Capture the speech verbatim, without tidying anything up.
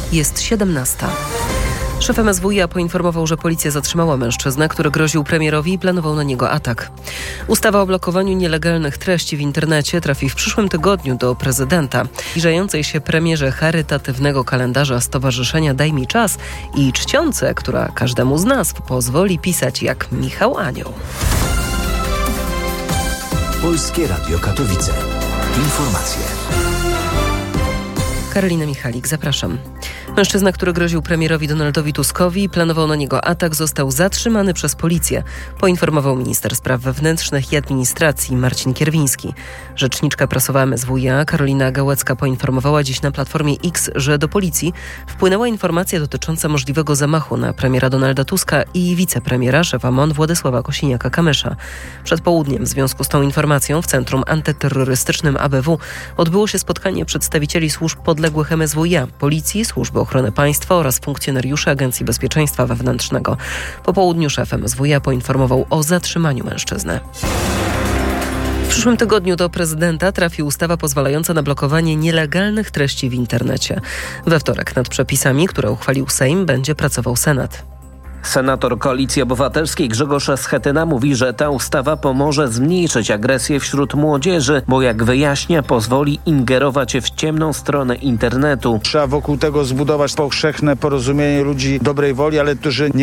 Jest siedemnasta. Szef M S W iA poinformował, że policja zatrzymała mężczyznę, który groził premierowi i planował na niego atak. Ustawa o blokowaniu nielegalnych treści w internecie trafi w przyszłym tygodniu do prezydenta. Zbliżającej się premierze charytatywnego kalendarza Stowarzyszenia Daj mi czas i czcionce, która każdemu z nas pozwoli pisać jak Michał Anioł. Polskie Radio Katowice. Informacje. Karolina Michalik, zapraszam. Mężczyzna, który groził premierowi Donaldowi Tuskowi i planował na niego atak, został zatrzymany przez policję, poinformował minister spraw wewnętrznych i administracji Marcin Kierwiński. Rzeczniczka prasowa M S W iA Karolina Gałecka poinformowała dziś na Platformie X, że do policji wpłynęła informacja dotycząca możliwego zamachu na premiera Donalda Tuska i wicepremiera, szefa M O N Władysława Kosiniaka-Kamysza. Przed południem w związku z tą informacją w Centrum Antyterrorystycznym A B W odbyło się spotkanie przedstawicieli służb podległych M S W iA, policji, służby ochrony państwa oraz funkcjonariuszy Agencji Bezpieczeństwa Wewnętrznego. Po południu szef M S W iA poinformował o zatrzymaniu mężczyzny. W przyszłym tygodniu do prezydenta trafi ustawa pozwalająca na blokowanie nielegalnych treści w internecie. We wtorek nad przepisami, które uchwalił Sejm, będzie pracował Senat. Senator Koalicji Obywatelskiej Grzegorz Schetyna mówi, że ta ustawa pomoże zmniejszyć agresję wśród młodzieży, bo jak wyjaśnia, pozwoli ingerować w ciemną stronę internetu. Trzeba wokół tego zbudować powszechne porozumienie ludzi dobrej woli, ale którzy nie